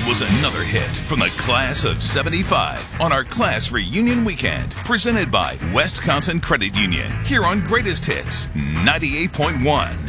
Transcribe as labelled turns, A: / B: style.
A: was another hit from the class of 75 on our class reunion weekend, presented by Wisconsin Credit Union, here on Greatest Hits 98.1.